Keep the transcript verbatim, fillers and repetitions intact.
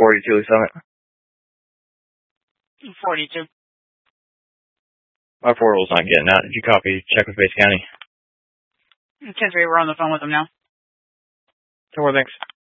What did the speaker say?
forty-two Summit. forty-two. My portal's not getting out. Did you copy? Check with Base County. ten three, we're on the phone with them now. So, well, thanks.